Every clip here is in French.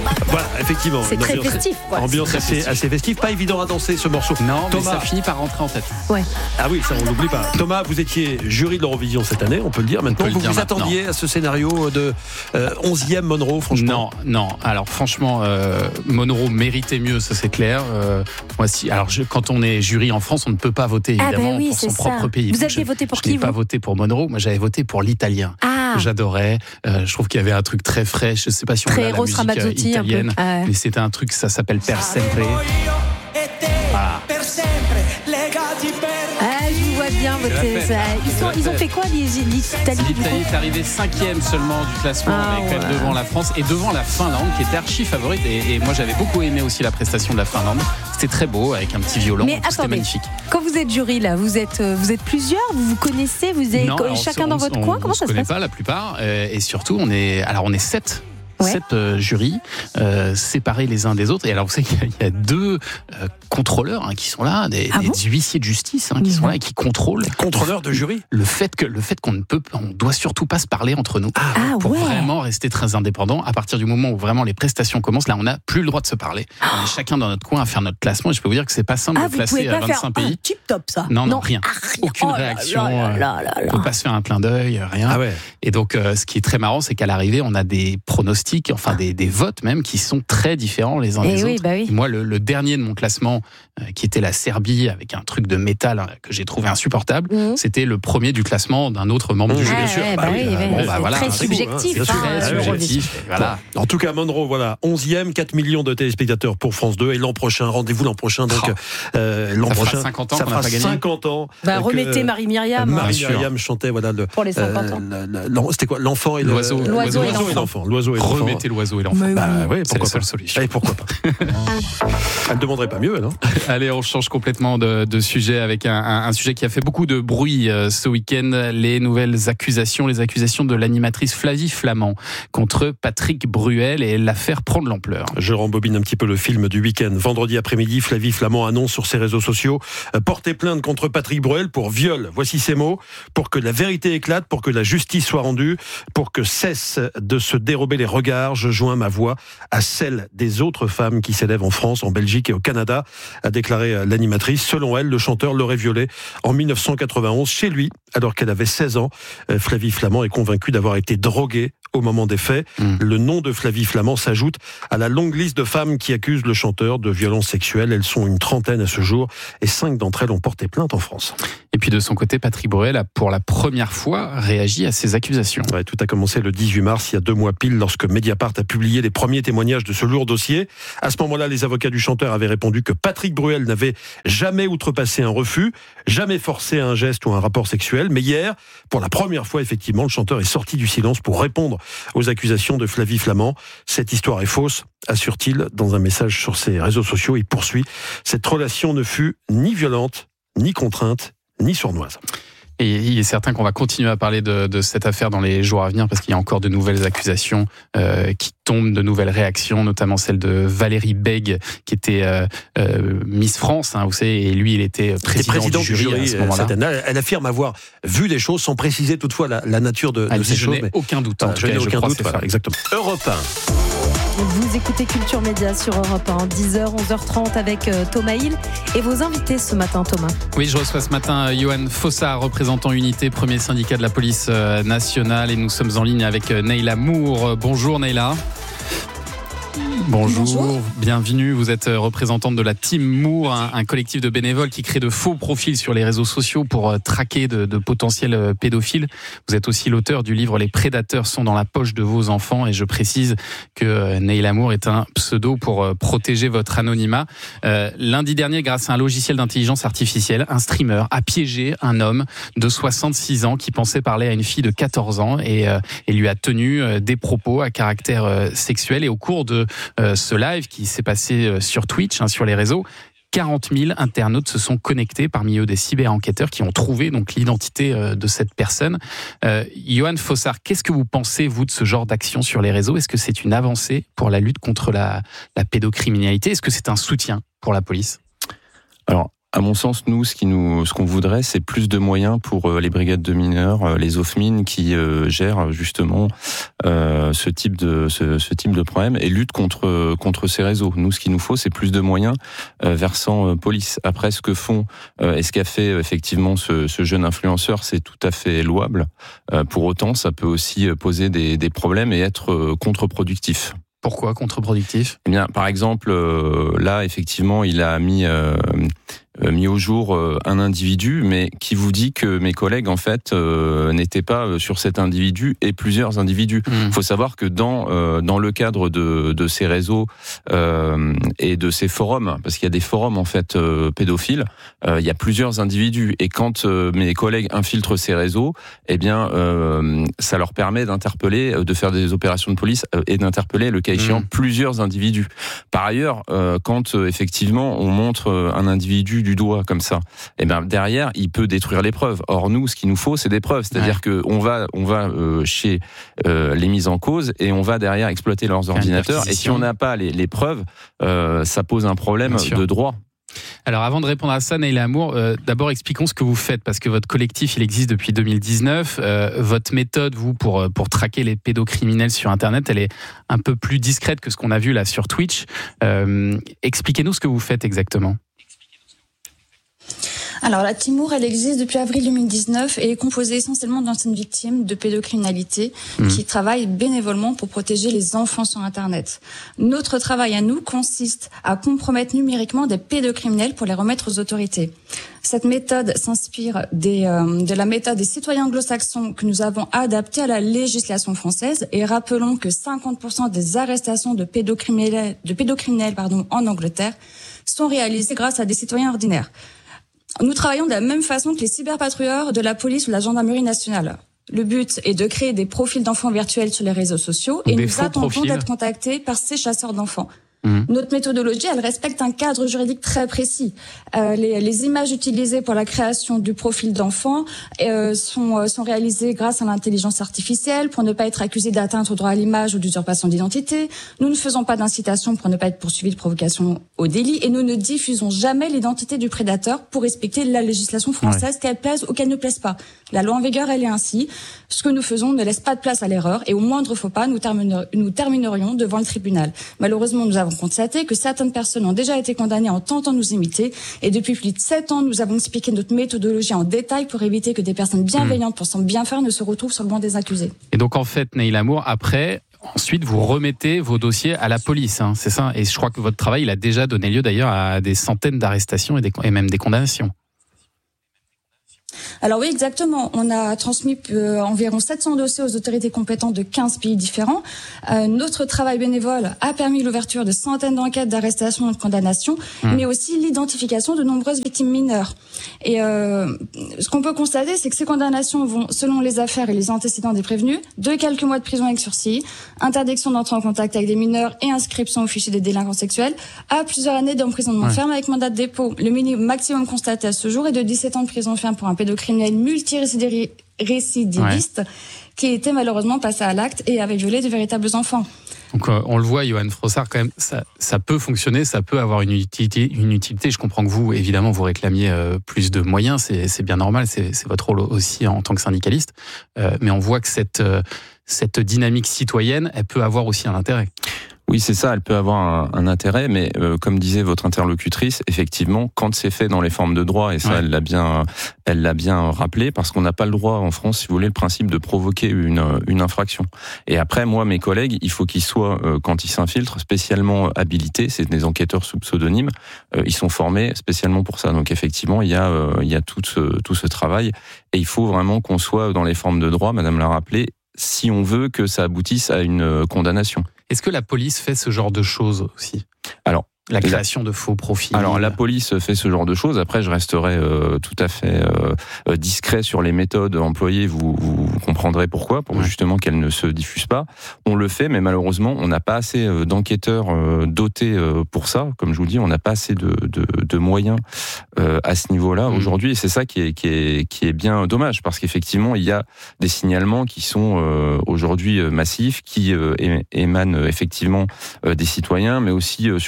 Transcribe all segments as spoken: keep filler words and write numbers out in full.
Voilà, effectivement. C'est très ambiance, festif. Quoi. Ambiance très assez, festif. assez festive. Pas évident à danser ce morceau. Non, mais Thomas. ça finit par rentrer en tête. Ouais. Ah oui, ça on l'oublie pas. Thomas, vous étiez jury de l'Eurovision cette année, on peut le dire maintenant. le Vous dire vous maintenant. attendiez à ce scénario de euh, onzième Monroe, franchement? Non, non. Alors franchement, euh, Monroe méritait mieux, ça c'est clair. Euh, moi, si, alors je, quand on est jury en France, on ne peut pas voter Ah évidemment bah oui, pour son c'est propre ça. pays. Vous Donc, aviez je, voté pour je qui, n'ai pas vous voté pour Monroe, moi j'avais voté pour l'Italien. Ah. Que j'adorais. Euh, je trouve qu'il y avait un truc très frais. Je ne sais pas si on Très a la Eros musique Ramazzotti, un peu. italienne, Ah ouais. mais c'était un truc, ça s'appelle Per Sempre. Voilà. Ah, je vous vois bien voter. C'est la fête, ça. hein. Ils, C'est sont, la ils ont fête. fait quoi, les- l'Italie du coup L'Italie est arrivée cinquième seulement du classement, Ah, mais quand même ouais. devant la France et devant la Finlande qui était archi favorite. Et, et moi j'avais beaucoup aimé aussi la prestation de la Finlande. C'était très beau avec un petit violon. Mais C'était attendez, magnifique. quand vous êtes jury là, vous êtes, euh, vous êtes plusieurs, vous vous connaissez, vous êtes Non, alors, chacun on- dans votre on, coin. on Comment se ça se connaît passe? pas la plupart, euh, et surtout on est, alors on est sept. Ouais. Sept euh, jurys euh, séparés les uns des autres. Et alors vous savez qu'il y a, il y a deux euh, contrôleurs hein, qui sont là, des, Ah des bon huissiers de justice hein, qui Mmh. sont là et qui contrôlent Contrôleur de jury. le fait que le fait qu'on ne peut, on doit surtout pas se parler entre nous. Ah pour ouais. vraiment rester très indépendant. À partir du moment où vraiment les prestations commencent, là, on n'a plus le droit de se parler. On est chacun dans notre coin à faire notre classement. Et je peux vous dire que c'est pas simple Ah, de vous pouvez classer à pas faire vingt-cinq un pays. tip top ça. Non, non, rien. Ah, Aucune Oh là réaction. là euh, là là On là. peut pas se faire un clin d'œil, rien. Ah ouais. Et donc, euh, ce qui est très marrant, c'est qu'à l'arrivée, on a des pronostics, enfin des, des votes même, qui sont très différents les uns Eh des oui, autres. bah oui. Et moi, le, le dernier de mon classement, euh, qui était la Serbie, avec un truc de métal hein, que j'ai trouvé insupportable, Mhm. c'était le premier du classement d'un autre membre du Mmh. jury. Ah bien sûr. ouais, Bah bah oui, oui, euh, ouais, bon, c'est bah voilà, très hein, c'est subjectif. bien sûr, hein, très Très l'Eurovision. subjectif. et Voilà. En tout cas, Monroe, voilà, onzième, quatre millions de téléspectateurs pour France deux. Et l'an prochain, rendez-vous l'an prochain. Donc, Oh. euh, l'an Ça fera prochain, cinquante ans ça qu'on n'a fera pas gagné. cinquante ans. Bah, euh, que, remettez euh, Marie-Myriam. Marie Bien sûr. Myriam chantait voilà, le, Pour les cinquante ans. euh, le- le- c'était quoi l'enfant et le- L'oiseau. L'oiseau et l'oiseau et l'enfant. L'oiseau et l'enfant. Remettez l'oiseau et l'enfant. Mais Bah oui. ouais, C'est la pourquoi seule pas. solution. Et pourquoi pas. Elle ne demanderait pas mieux, elle. Hein. Allez, on change complètement de, de sujet avec un, un, un sujet qui a fait beaucoup de bruit euh, ce week-end. Les nouvelles accusations, les accusations de l'animatrice Flavie Flament contre Patrick Bruel et l'affaire prend de l'ampleur. Je rembobine un petit peu le film du week-end. Vendredi après-midi, Flavie Flament annonce sur ses réseaux sociaux euh, porter plainte contre Patrick Bruel pour viol. Voici ses mots. Pour que la vérité éclate, pour que la justice soit rendue, pour que cesse de se dérober les regards, je joins ma voix à celle des autres femmes qui s'élèvent en France, en Belgique et au Canada, a déclaré l'animatrice. Selon elle, le chanteur l'aurait violée en mille neuf cent quatre-vingt-onze chez lui, alors qu'elle avait seize ans. Euh, Flavie Flament est convaincue d'avoir été droguée au moment des faits. Mmh. Le nom de Flavie Flament s'ajoute à la longue liste de femmes qui accusent le chanteur de violences sexuelles. Elles sont une trentaine à ce jour et cinq d'entre elles ont porté plainte en France. Et puis de son côté, Patrick Bruel a pour la première fois réagi à ces accusations. Ouais, tout a commencé le dix-huit mars, il y a deux mois pile, lorsque Mediapart a publié les premiers témoignages de ce lourd dossier. À ce moment-là, les avocats du chanteur avaient répondu que Patrick Bruel n'avait jamais outrepassé un refus, jamais forcé un geste ou un rapport sexuel. Mais hier, pour la première fois, effectivement, le chanteur est sorti du silence pour répondre aux accusations de Flavie Flament. Cette histoire est fausse, assure-t-il dans un message sur ses réseaux sociaux. Il poursuit. Cette relation ne fut ni violente, ni contrainte, ni sournoise. Et il est certain qu'on va continuer à parler de, de cette affaire dans les jours à venir parce qu'il y a encore de nouvelles accusations euh, qui tombent, de nouvelles réactions, notamment celle de Valérie Bègue qui était euh, euh, Miss France, hein, vous savez, et lui il était président, président du jury, du jury à ce moment-là. cette année. Elle affirme avoir vu des choses sans préciser toutefois la, la nature de, Elle de dit, ces je choses. n'ai mais- aucun doute. En Voilà, tout je cas, n'ai je aucun crois doute. c'est Voilà, ça. exactement. Europe un. Vous écoutez Culture Média sur Europe un, dix heures, onze heures trente avec euh, Thomas Hill et vos invités ce matin, Thomas. Oui, je reçois ce matin Johan Fossard, représentant Unité, premier syndicat de la police euh, nationale, et nous sommes en ligne avec euh, Neila Moore. Bonjour Neila. Bonjour, Bonjour. Bienvenue. Vous êtes représentante de la Team Moore, un, un collectif de bénévoles qui crée de faux profils sur les réseaux sociaux pour euh, traquer de, de potentiels euh, pédophiles. Vous êtes aussi l'auteur du livre « Les prédateurs sont dans la poche de vos enfants » et je précise que euh, Neila Moore est un pseudo pour euh, protéger votre anonymat. Euh, lundi dernier, grâce à un logiciel d'intelligence artificielle, un streamer a piégé un homme de soixante-six ans qui pensait parler à une fille de quatorze ans et, euh, et lui a tenu euh, des propos à caractère euh, sexuel. Et au cours de euh, ce live qui s'est passé euh, sur Twitch, hein, sur les réseaux, quarante mille internautes se sont connectés, parmi eux des cyber-enquêteurs qui ont trouvé donc l'identité euh, de cette personne. Euh, Johan Fossard, qu'est-ce que vous pensez, vous, de ce genre d'action sur les réseaux ? Est-ce que c'est une avancée pour la lutte contre la, la pédocriminalité ? Est-ce que c'est un soutien pour la police ? Alors, À mon sens, nous, ce qui nous, ce qu'on voudrait, c'est plus de moyens pour euh, les brigades de mineurs, euh, les O F M I N qui euh, gèrent justement euh, ce type de ce, ce type de problème et luttent contre contre ces réseaux. Nous, ce qu'il nous faut, c'est plus de moyens euh, versant euh, police. Après, ce que font euh, et ce qu'a fait euh, effectivement ce, ce jeune influenceur, c'est tout à fait louable. Euh, pour autant, ça peut aussi poser des, des problèmes et être euh, contre-productif. Pourquoi contre-productif ? Eh bien, par exemple, euh, là, effectivement, il a mis euh, mis au jour un individu, mais qui vous dit que mes collègues, en fait, euh, n'étaient pas sur cet individu et plusieurs individus. Il mmh. faut savoir que dans euh, dans le cadre de de ces réseaux euh, et de ces forums, parce qu'il y a des forums en fait euh, pédophiles, euh, il y a plusieurs individus. Et quand euh, mes collègues infiltrent ces réseaux, eh bien, euh, ça leur permet d'interpeller, de faire des opérations de police euh, et d'interpeller, le cas échéant, mmh. plusieurs individus. Par ailleurs, euh, quand euh, effectivement on montre un individu du doigt comme ça, et ben derrière il peut détruire les preuves. Or nous, ce qu'il nous faut, c'est des preuves. C'est-à-dire ouais. que on va on va euh, chez euh, les mises en cause et on va derrière exploiter leurs ordinateurs. Et si on n'a pas les, les preuves, euh, ça pose un problème de droit. Alors avant de répondre à ça, Neil Amour, euh, d'abord expliquons ce que vous faites, parce que votre collectif il existe depuis deux mille dix-neuf. Euh, votre méthode, vous, pour pour traquer les pédocriminels sur Internet, elle est un peu plus discrète que ce qu'on a vu là sur Twitch. Euh, expliquez-nous ce que vous faites exactement. Alors la Team Mour, elle existe depuis avril deux mille dix-neuf et est composée essentiellement d'anciennes victimes de pédocriminalité mmh. qui travaillent bénévolement pour protéger les enfants sur Internet. Notre travail à nous consiste à compromettre numériquement des pédocriminels pour les remettre aux autorités. Cette méthode s'inspire des, euh, de la méthode des citoyens anglo-saxons que nous avons adaptée à la législation française, et rappelons que cinquante pour cent des arrestations de pédocriminels, de pédocriminels pardon, en Angleterre sont réalisées grâce à des citoyens ordinaires. Nous travaillons de la même façon que les cyberpatrouilleurs de la police ou de la gendarmerie nationale. Le but est de créer des profils d'enfants virtuels sur les réseaux sociaux et nous attendons d'être contactés par ces chasseurs d'enfants. Mmh. Notre méthodologie, elle respecte un cadre juridique très précis. Euh, les, les images utilisées pour la création du profil d'enfant euh, sont, euh, sont réalisées grâce à l'intelligence artificielle pour ne pas être accusés d'atteinte au droit à l'image ou d'usurpation d'identité. Nous ne faisons pas d'incitation pour ne pas être poursuivis de provocation au délit et nous ne diffusons jamais l'identité du prédateur pour respecter la législation française, ouais. qu'elle plaise ou qu'elle ne plaise pas. La loi en vigueur, elle est ainsi. Ce que nous faisons ne laisse pas de place à l'erreur et au moindre faux pas, nous, terminer, nous terminerions devant le tribunal. Malheureusement, nous avons constaté que certaines personnes ont déjà été condamnées en tentant de nous imiter et depuis plus de sept ans, nous avons expliqué notre méthodologie en détail pour éviter que des personnes bienveillantes pensant bien faire ne se retrouvent sur le banc des accusés. Et donc en fait, Neil Amour, après, ensuite vous remettez vos dossiers à la police, hein, c'est ça ? Et je crois que votre travail, il a déjà donné lieu d'ailleurs à des centaines d'arrestations et, des, et même des condamnations. Alors oui, exactement. On a transmis euh, environ sept cents dossiers aux autorités compétentes de quinze pays différents. Euh, notre travail bénévole a permis l'ouverture de centaines d'enquêtes d'arrestation et de condamnation, mmh. mais aussi l'identification de nombreuses victimes mineures. Et euh, ce qu'on peut constater, c'est que ces condamnations vont, selon les affaires et les antécédents des prévenus, de quelques mois de prison avec sursis, interdiction d'entrer en contact avec des mineurs et inscription au fichier des délinquants sexuels, à plusieurs années d'emprisonnement ouais. ferme avec mandat de dépôt. Le minimum maximum constaté à ce jour est de dix-sept ans de prison ferme pour un pédocriminel multirécidiviste ouais. qui était malheureusement passé à l'acte et avait violé de véritables enfants. Donc euh, on le voit, Johan Frossard, quand même, ça, ça peut fonctionner, ça peut avoir une utilité, une utilité. Je comprends que vous, évidemment, vous réclamiez euh, plus de moyens, c'est, c'est bien normal, c'est, c'est votre rôle aussi en tant que syndicaliste. Euh, mais on voit que cette, euh, cette dynamique citoyenne, elle peut avoir aussi un intérêt. Oui, c'est ça, elle peut avoir un, un intérêt, mais euh, comme disait votre interlocutrice, effectivement, quand c'est fait dans les formes de droit, et ça, ouais. elle l'a bien, elle l'a bien rappelé, parce qu'on n'a pas le droit en France, si vous voulez, le principe de provoquer une une infraction. Et après, moi, mes collègues, il faut qu'ils soient, euh, quand ils s'infiltrent, spécialement habilités. C'est des enquêteurs sous pseudonyme. Euh, ils sont formés spécialement pour ça. Donc effectivement, il y a euh, il y a tout ce tout ce travail, et il faut vraiment qu'on soit dans les formes de droit. Madame l'a rappelé, si on veut que ça aboutisse à une condamnation. Est-ce que la police fait ce genre de choses aussi ? Alors, la création de faux profils. Alors la police fait ce genre de choses. Après, je resterai euh, tout à fait euh, discret sur les méthodes employées. Vous, vous comprendrez pourquoi, pour ouais. justement qu'elles ne se diffusent pas. On le fait, mais malheureusement, on n'a pas assez d'enquêteurs euh, dotés euh, pour ça. Comme je vous dis, on n'a pas assez de, de, de moyens euh, à ce niveau-là mmh. aujourd'hui. Et c'est ça qui est, qui est, qui est bien dommage, parce qu'effectivement, il y a des signalements qui sont euh, aujourd'hui massifs, qui euh, émanent effectivement euh, des citoyens, mais aussi euh, surtout du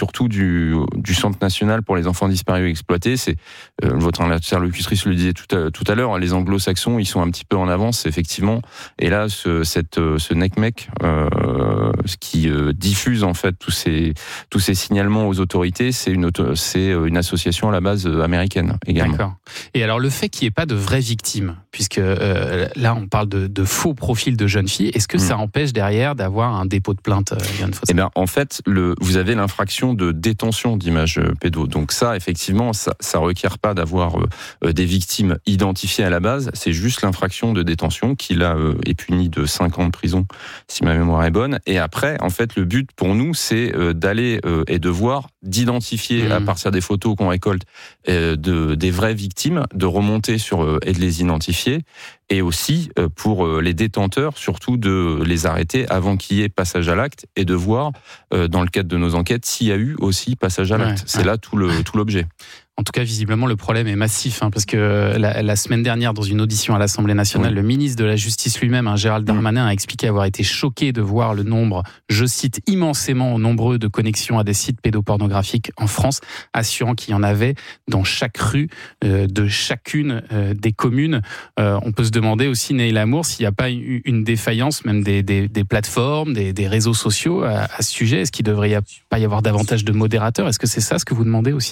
du, du Centre national pour les enfants disparus et exploités. C'est, euh, votre interlocutrice le disait tout à, tout à l'heure, les anglo-saxons, ils sont un petit peu en avance, effectivement. Et là, ce, cette, ce NECMEC, euh, qui euh, diffuse en fait tous ces, tous ces signalements aux autorités, c'est une, auto, c'est une association à la base américaine également. D'accord. Et alors, le fait qu'il n'y ait pas de vraies victimes, puisque euh, là, on parle de, de faux profils de jeunes filles, est-ce que mmh. ça empêche derrière d'avoir un dépôt de plainte, Yann Fossard ? Eh bien, en fait, le, vous avez l'infraction de détention d'images pédo. Donc ça, effectivement, ça ne requiert pas d'avoir euh, des victimes identifiées à la base. C'est juste l'infraction de détention qui, là, euh, est punie de cinq ans de prison, si ma mémoire est bonne. Et après, en fait, le but pour nous, c'est euh, d'aller euh, et de voir, d'identifier mmh. à partir des photos qu'on récolte euh, de, des vraies victimes, de remonter sur euh, et de les identifier. Et aussi, euh, pour euh, les détenteurs, surtout de les arrêter avant qu'il y ait passage à l'acte et de voir, euh, dans le cadre de nos enquêtes, s'il y a eu aussi passage à l'acte. Ouais, c'est ouais. là tout, le, tout l'objet. En tout cas, visiblement, le problème est massif, hein, parce que la, la semaine dernière, dans une audition à l'Assemblée nationale, oui. le ministre de la Justice lui-même, hein, Gérald Darmanin, a expliqué avoir été choqué de voir le nombre, je cite, immensément nombreux de connexions à des sites pédopornographiques en France, assurant qu'il y en avait dans chaque rue euh, de chacune euh, des communes. Euh, on peut se demander aussi, Neil Amour, s'il n'y a pas eu une défaillance, même des, des, des plateformes, des, des réseaux sociaux à, à ce sujet. Est-ce qu'il ne devrait y a, pas y avoir davantage de modérateurs ? Est-ce que c'est ça ce que vous demandez aussi ?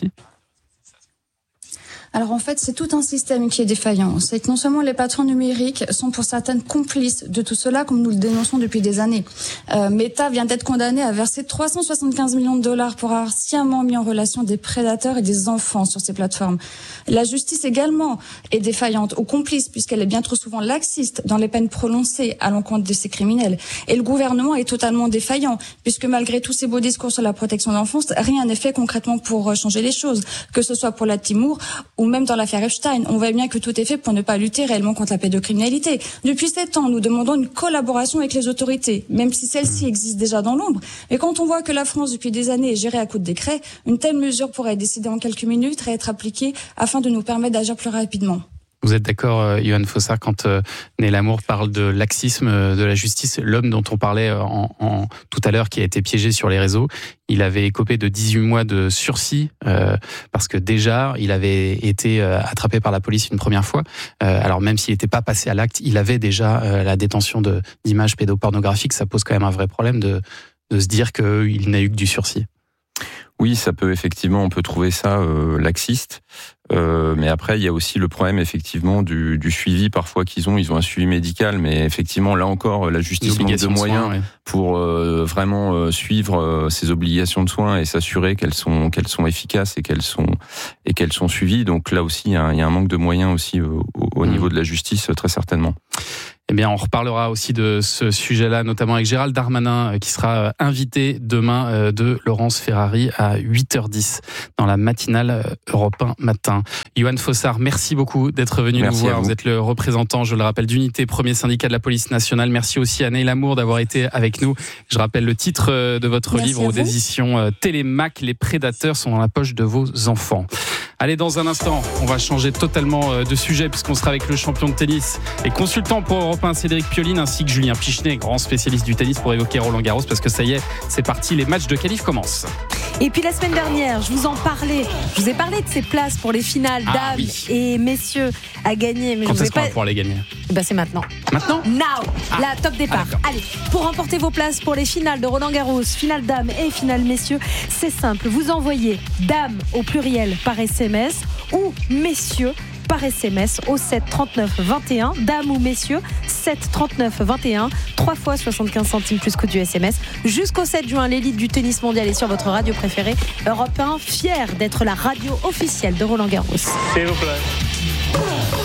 Alors en fait, c'est tout un système qui est défaillant. C'est que non seulement les patrons numériques sont pour certaines complices de tout cela, comme nous le dénonçons depuis des années. Euh, Meta vient d'être condamné à verser trois cent soixante-quinze millions de dollars pour avoir sciemment mis en relation des prédateurs et des enfants sur ces plateformes. La justice également est défaillante aux complices, puisqu'elle est bien trop souvent laxiste dans les peines prononcées à l'encontre de ces criminels. Et le gouvernement est totalement défaillant, puisque malgré tous ces beaux discours sur la protection de l'enfance, rien n'est fait concrètement pour changer les choses, que ce soit pour la Timur ou même dans l'affaire Epstein. On voit bien que tout est fait pour ne pas lutter réellement contre la pédocriminalité. Depuis sept ans, nous demandons une collaboration avec les autorités, même si celle-ci existe déjà dans l'ombre. Mais quand on voit que la France, depuis des années, est gérée à coup de décret, une telle mesure pourrait être décidée en quelques minutes et être appliquée afin de nous permettre d'agir plus rapidement. Vous êtes d'accord, euh, Yohann Fossard, quand euh, Neil Amour parle de laxisme euh, de la justice, l'homme dont on parlait euh, en, en, tout à l'heure, qui a été piégé sur les réseaux, il avait écopé de dix-huit mois de sursis euh, parce que déjà, il avait été euh, attrapé par la police une première fois. Euh, alors même s'il n'était pas passé à l'acte, il avait déjà euh, la détention de, d'images pédopornographiques. Ça pose quand même un vrai problème de, de se dire qu'il n'a eu que du sursis. Oui, ça peut effectivement, on peut trouver ça euh, laxiste. Euh, mais après, il y a aussi le problème effectivement du, du suivi parfois qu'ils ont. Ils ont un suivi médical, mais effectivement, là encore, la justice manque de moyens soins, ouais. pour euh, vraiment euh, suivre euh, ces obligations de soins et s'assurer qu'elles sont qu'elles sont efficaces et qu'elles sont et qu'elles sont suivies. Donc là aussi, il y a un, il y a un manque de moyens aussi au, au mmh. niveau de la justice, très certainement. Eh bien, on reparlera aussi de ce sujet-là, notamment avec Gérald Darmanin, qui sera invité demain de Laurence Ferrari à huit heures dix dans la matinale Europe un matin. Yohann Fossard, merci beaucoup d'être venu merci nous voir. Vous. vous êtes le représentant, je le rappelle, d'Unité, premier syndicat de la police nationale. Merci aussi à Neil Amour d'avoir été avec nous. Je rappelle le titre de votre merci livre aux éditions Télémac. Les prédateurs sont dans la poche de vos enfants. Allez, dans un instant, on va changer totalement de sujet puisqu'on sera avec le champion de tennis et consultant pour Europe un, Cédric Pioline, ainsi que Julien Pichenet, grand spécialiste du tennis, pour évoquer Roland Garros, parce que ça y est, c'est parti, les matchs de qualif commencent. Et puis la semaine dernière, je vous en parlais, je vous ai parlé de ces places pour les finales ah, dames oui. et messieurs à gagner. Mais Quand je est-ce qu'on pas... va pouvoir les gagner ? Eh ben c'est maintenant. Maintenant ? Now ah. La top départ. Ah, Allez, pour remporter vos places pour les finales de Roland Garros, finale dames et finale messieurs, c'est simple. Vous envoyez dames au pluriel par S M S ou messieurs par S M S au sept trente-neuf vingt et un, dames ou messieurs, sept trente-neuf vingt et un, trois fois soixante-quinze centimes plus coût du S M S. Jusqu'au sept juin, l'élite du tennis mondial est sur votre radio préférée. Europe un, fier d'être la radio officielle de Roland Garros. S'il vous plaît.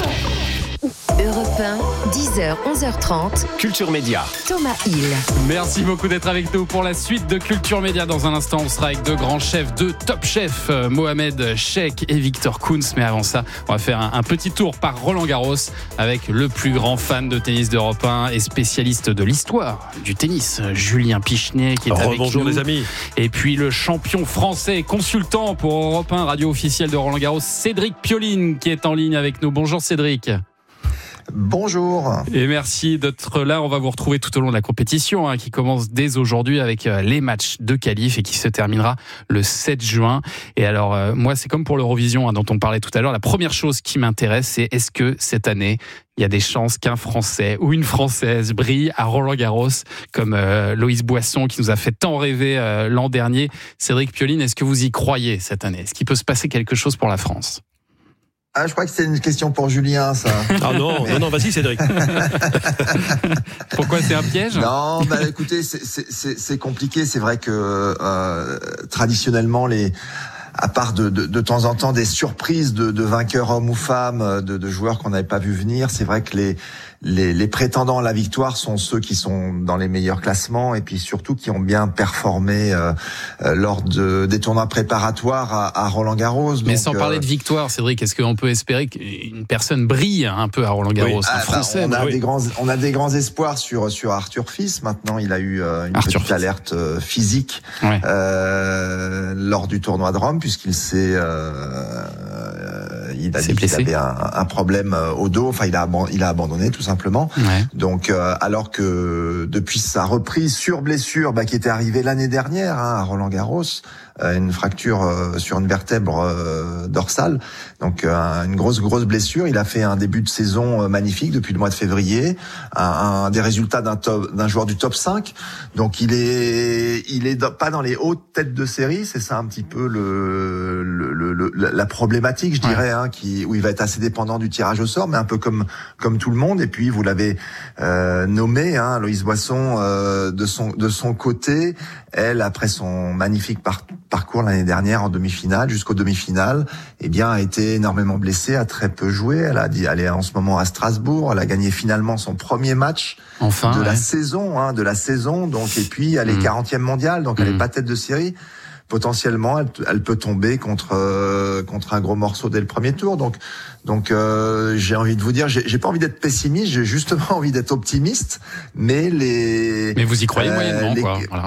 Europe un, dix heures, onze heures trente. Culture Média. Thomas Hill. Merci beaucoup d'être avec nous pour la suite de Culture Média. Dans un instant, on sera avec deux grands chefs, deux top chefs, Mohamed Cheikh et Victor Kunz. Mais avant ça, on va faire un, un petit tour par Roland Garros avec le plus grand fan de tennis d'Europe un et spécialiste de l'histoire du tennis, Julien Pichenet, qui est avec nous. Bonjour les amis. Et puis le champion français, consultant pour Europe un, radio officielle de Roland Garros, Cédric Pioline, qui est en ligne avec nous. Bonjour Cédric. Bonjour. Et merci d'être là. On va vous retrouver tout au long de la compétition hein, qui commence dès aujourd'hui avec euh, les matchs de qualif et qui se terminera le sept juin. Et alors, euh, moi, c'est comme pour l'Eurovision hein, dont on parlait tout à l'heure. La première chose qui m'intéresse, c'est est-ce que cette année, il y a des chances qu'un Français ou une Française brille à Roland-Garros comme euh, Loïs Boisson qui nous a fait tant rêver euh, l'an dernier. Cédric Pioline, est-ce que vous y croyez cette année ? Est-ce qu'il peut se passer quelque chose pour la France ? Ah, je crois que c'est une question pour Julien, ça. Ah non, Mais... non, non, vas-y Cédric. Pourquoi c'est un piège ? Non, bah écoutez, c'est, c'est, c'est, c'est compliqué. C'est vrai que euh, traditionnellement, les à part de, de, de temps en temps des surprises de, de vainqueurs hommes ou femmes, de, de joueurs qu'on n'avait pas vu venir, c'est vrai que les, les, les prétendants à la victoire sont ceux qui sont dans les meilleurs classements et puis surtout qui ont bien performé euh, euh, lors de, des tournois préparatoires à, à Roland-Garros. Mais donc, sans parler euh, de victoire, Cédric, est-ce qu'on peut espérer qu'une personne brille un peu à Roland-Garros, oui. un ah, Français bah, on, a oui. des grands, on a des grands espoirs sur, sur Arthur Fils. Maintenant, il a eu euh, une Arthur petite Fils. alerte euh, physique ouais. euh, lors du tournoi de Rome, puisqu'il s'est... Euh, il a dit qu'il avait un, un problème au dos, enfin il a il a abandonné tout simplement. Ouais. Donc euh, alors que depuis sa reprise sur blessure, bah, qui était arrivée l'année dernière hein, à Roland-Garros, euh, une fracture euh, sur une vertèbre euh, dorsale, donc euh, une grosse grosse blessure. Il a fait un début de saison euh, magnifique depuis le mois de février, un, un des résultats d'un top, d'un joueur du top cinq. Donc il est il est pas dans les hautes têtes de série, c'est ça un petit peu le, le, le, le la problématique, je dirais, ouais. hein, qui où il va être assez dépendant du tirage au sort, mais un peu comme comme tout le monde. Et puis vous l'avez euh, nommé, hein, Loïs Boisson, euh, de son de son côté, elle après son magnifique par, parcours l'année dernière en demi-finale jusqu'aux demi-finales, eh bien a été énormément blessée, a très peu joué. Elle a dit, elle est en ce moment à Strasbourg. Elle a gagné finalement son premier match enfin, de ouais. la saison, hein, de la saison. Donc et puis elle est mmh. quarantième mondiale, donc mmh. elle est pas tête de série. Potentiellement, elle, elle peut tomber contre euh, contre un gros morceau dès le premier tour. Donc, donc euh, j'ai envie de vous dire, j'ai, j'ai pas envie d'être pessimiste, j'ai justement envie d'être optimiste. Mais les mais vous y croyez euh, moyennement, les, quoi. Voilà.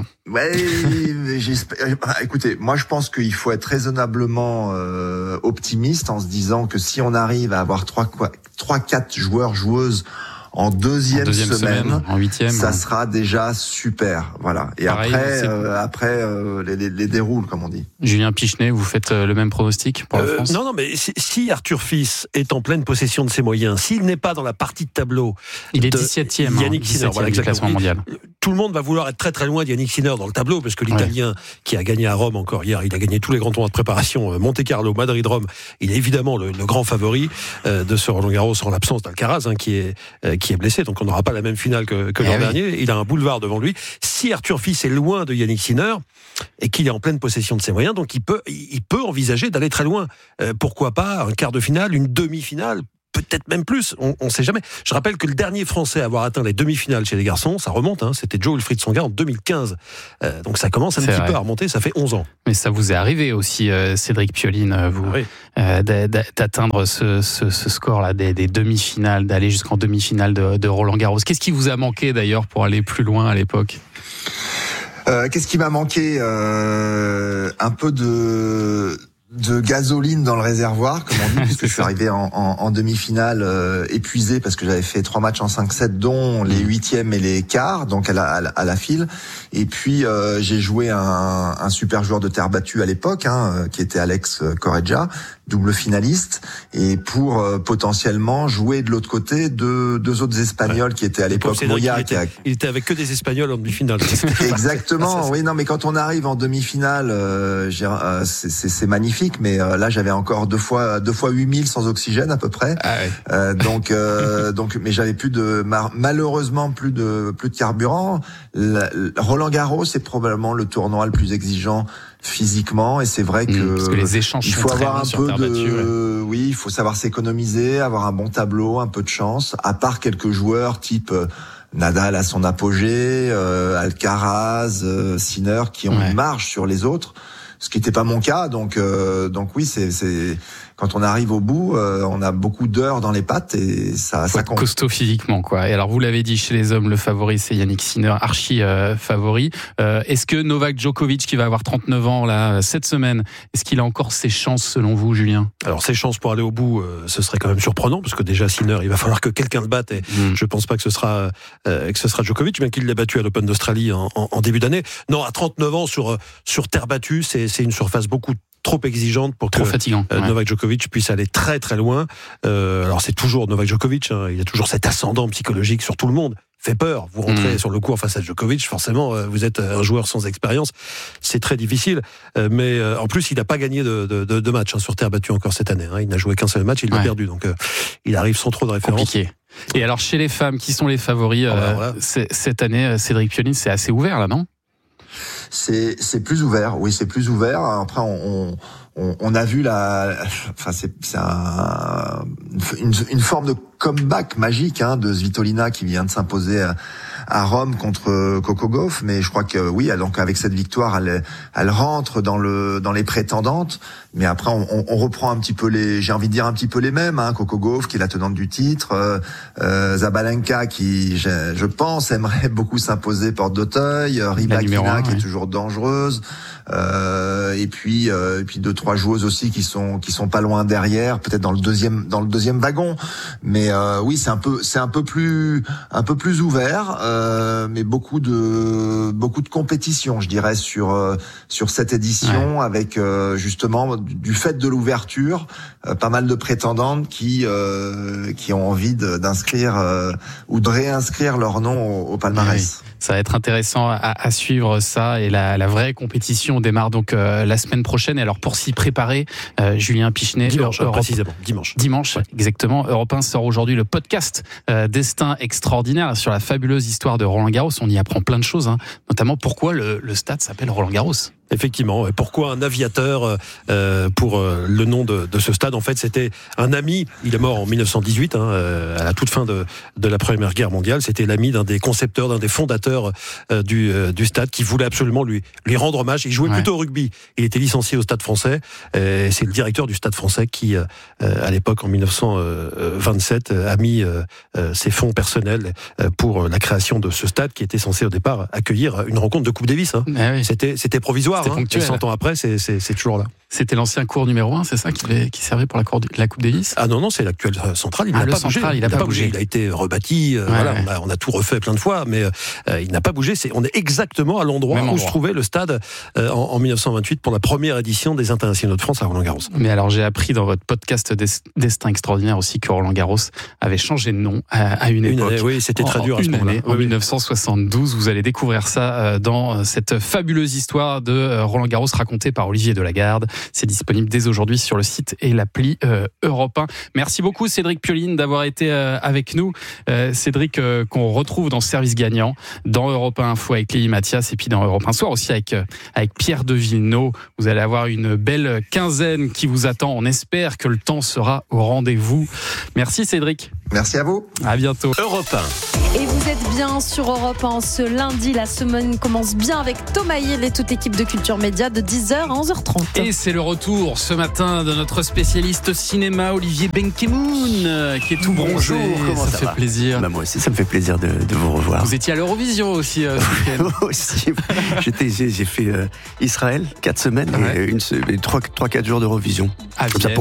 Ouais, j'espère. Écoutez, moi je pense qu'il faut être raisonnablement euh, optimiste en se disant que si on arrive à avoir trois trois quatre joueurs joueuses en deuxième, en deuxième semaine, semaine, en huitième, ça ouais. sera déjà super, voilà. Et Pareil, après, euh, après euh, les, les, les déroules, comme on dit. Julien Pichenet, vous faites le même pronostic pour la euh, France ? Non, non, mais si, si Arthur Fils est en pleine possession de ses moyens, s'il n'est pas dans la partie de tableau, il est dix-septième, Yannick hein, Sinner, voilà, du classement mondial. Tout le monde va vouloir être très très loin de Yannick Sinner dans le tableau, parce que l'Italien ouais. qui a gagné à Rome encore hier, il a gagné tous les grands tournois de préparation, Monte-Carlo, Madrid, Rome, il est évidemment le, le grand favori euh, de ce Roland-Garros en l'absence d'Alcaraz, hein, qui est euh, qui est blessé, donc on n'aura pas la même finale que, que l'an oui. dernier. Il a un boulevard devant lui. Si Arthur Fils est loin de Yannick Sinner et qu'il est en pleine possession de ses moyens, donc il peut il peut envisager d'aller très loin. Euh, pourquoi pas un quart de finale, une demi-finale, peut-être même plus, on ne sait jamais. Je rappelle que le dernier Français à avoir atteint les demi-finales chez les garçons, ça remonte, hein, c'était Joe Wilfried Tsonga en deux mille quinze. Euh, donc ça commence un C'est petit vrai. peu à remonter, ça fait onze ans. Mais ça vous est arrivé aussi, euh, Cédric Pioline, vous, ah oui. euh, d'atteindre ce, ce, ce score-là, des, des demi-finales, d'aller jusqu'en demi-finale de, de Roland-Garros. Qu'est-ce qui vous a manqué d'ailleurs pour aller plus loin à l'époque ? euh, Qu'est-ce qui m'a manqué euh, Un peu de... de gasoline dans le réservoir, comme on dit, puisque je suis arrivé en, en, en demi-finale euh, épuisé parce que j'avais fait trois matchs en cinq sept, dont les huitièmes et les quarts, donc à la, à la, à la file. Et puis euh, j'ai joué un, un super joueur de terre battue à l'époque, hein, qui était Alex Correggia, double finaliste, et pour euh, potentiellement jouer de l'autre côté deux, deux autres Espagnols ouais. qui étaient à l'époque Moya. Il était, a... il était avec que des Espagnols en demi-finale. Exactement, ça, oui, non, mais quand on arrive en demi-finale, euh, j'ai, euh, c'est, c'est, c'est magnifique, mais euh, là j'avais encore deux fois deux fois huit mille sans oxygène à peu près. Ah ouais. euh, donc euh, donc, mais j'avais plus de malheureusement plus de plus de carburant. La, Roland Garros c'est probablement le tournoi le plus exigeant physiquement, et c'est vrai que, mmh, parce que les échanges il faut sont avoir très un peu de battue, ouais. oui, il faut savoir s'économiser, avoir un bon tableau, un peu de chance, à part quelques joueurs type euh, Nadal à son apogée, euh, Alcaraz, euh, Sinner qui ont ouais. une marge sur les autres. ce qui n'était pas mon cas. Donc, euh, donc oui, c'est, c'est quand on arrive au bout, euh, on a beaucoup d'heures dans les pattes et ça, ça compte. Costaud physiquement, quoi. Et alors, vous l'avez dit, chez les hommes, le favori, c'est Yannick Sinner, archi euh, favori. Euh, est-ce que Novak Djokovic, qui va avoir trente-neuf ans là cette semaine, est-ce qu'il a encore ses chances selon vous, Julien ? Alors, ses chances pour aller au bout, euh, ce serait quand même surprenant, parce que déjà Sinner, il va falloir que quelqu'un le batte, et mmh. je pense pas que ce sera euh, que ce sera Djokovic, bien qu'il l'ait battu à l'Open d'Australie en, en, en début d'année. Non, à trente-neuf ans sur sur terre battue, c'est c'est une surface beaucoup trop exigeante pour trop que fatigant, euh, ouais. Novak Djokovic puisse aller très très loin. Euh, alors c'est toujours Novak Djokovic, hein, il a toujours cet ascendant psychologique sur tout le monde. Il fait peur. Vous rentrez mmh. sur le court face à Djokovic, forcément, euh, vous êtes un joueur sans expérience. C'est très difficile. Euh, mais euh, en plus, il n'a pas gagné de, de, de, de match hein, sur terre battue encore cette année. Hein. Il n'a joué qu'un seul match, il l'a ouais. perdu. Donc euh, il arrive sans trop de référence. Compliqué. Et alors chez les femmes, qui sont les favoris euh, oh, voilà. cette année, Cédric Pioline, c'est assez ouvert là, non ? C'est c'est plus ouvert, oui, c'est plus ouvert. Après, on on, on a vu la, enfin c'est c'est un, une, une forme de comeback magique hein, de Svitolina qui vient de s'imposer à, à Rome contre Coco Gauff, mais je crois que oui, donc avec cette victoire, elle elle rentre dans le dans les prétendantes. Mais après, on, on, on reprend un petit peu les, j'ai envie de dire un petit peu les mêmes. Hein, Coco Gauff qui est la tenante du titre, euh, euh, Zabalenka qui, je, je pense, aimerait beaucoup s'imposer porte d'Auteuil, Rybakina qui ouais. est toujours dangereuse, euh, et puis euh, et puis deux trois joueuses aussi qui sont qui sont pas loin derrière, peut-être dans le deuxième dans le deuxième wagon. Mais euh, oui, c'est un peu c'est un peu plus un peu plus ouvert, euh, mais beaucoup de beaucoup de compétition, je dirais, sur euh, sur cette édition ouais. avec euh, justement du fait de l'ouverture, euh, pas mal de prétendantes qui euh, qui ont envie de, d'inscrire euh, ou de réinscrire leur nom au, au palmarès. Oui. Ça va être intéressant à, à suivre ça, et la, la vraie compétition démarre donc euh, la semaine prochaine. Et alors pour s'y préparer, euh, Julien Pichenet, dimanche Europe, précisément, dimanche. Dimanche, ouais. exactement. Europe un sort aujourd'hui le podcast euh, Destin extraordinaire sur la fabuleuse histoire de Roland Garros. On y apprend plein de choses, hein, notamment pourquoi le, le stade s'appelle Roland Garros. Effectivement. Et pourquoi un aviateur euh, pour euh, le nom de, de ce stade ? En fait, c'était un ami. Il est mort en dix-neuf cent dix-huit, hein, euh, à la toute fin de, de la Première Guerre mondiale. C'était l'ami d'un des concepteurs, d'un des fondateurs euh, du, euh, du stade, qui voulait absolument lui, lui rendre hommage. Il jouait ouais. plutôt au rugby. Il était licencié au Stade Français. Et c'est le directeur du Stade Français qui, euh, à l'époque, en dix-neuf cent vingt-sept, a mis euh, ses fonds personnels pour la création de ce stade, qui était censé au départ accueillir une rencontre de Coupe Davis. Hein. Ah oui. C'était, c'était provisoire. Hein, et cent ans après, c'est, c'est, c'est toujours là. C'était l'ancien cours numéro un, c'est ça qui, qui servait pour la, cour, la Coupe Davis ? Ah non, non, c'est l'actuel central. Il ah, n'a pas central, bougé. Il n'a pas, pas bougé. bougé. Il a été rebâti. Euh, ouais, voilà, ouais. On, a, on a tout refait plein de fois, mais euh, il n'a pas bougé. C'est, on est exactement à l'endroit Même où endroit. se trouvait le stade euh, en, en dix-neuf cent vingt-huit pour la première édition des Internationaux de France à Roland-Garros. Mais alors, j'ai appris dans votre podcast Destin extraordinaire aussi que Roland-Garros avait changé de nom à, à une, une époque. Année, oui, c'était très en, dur à ce moment-là. Année, oui, en oui. dix-neuf cent soixante-douze, vous allez découvrir ça dans cette fabuleuse histoire de Roland-Garros racontée par Olivier Delagarde. C'est disponible dès aujourd'hui sur le site et l'appli euh, Europe un. Merci beaucoup Cédric Pioline d'avoir été euh, avec nous. Euh, Cédric euh, qu'on retrouve dans Service Gagnant, dans Europe un Info avec Lélie Mathias, et puis dans Europe un Soir aussi avec, euh, avec Pierre de Villeneuve. Vous allez avoir une belle quinzaine qui vous attend. On espère que le temps sera au rendez-vous. Merci Cédric. Merci à vous. À bientôt. Europe un. Et vous êtes bien sur Europe un ce lundi. La semaine commence bien avec Thomas Hill et toute l'équipe de Culture Média de dix heures à onze heures trente. Et c'est le retour ce matin de notre spécialiste cinéma Olivier Benkemoun qui est tout bronzé. Bonjour, comment ça, ça fait va plaisir. Bah moi aussi, ça me fait plaisir de, de vous revoir. Vous étiez à l'Eurovision aussi euh, ce week-end. aussi. J'étais, j'ai, j'ai fait euh, Israël quatre semaines ouais. et une, trois, trois, quatre jours d'Eurovision. Ah,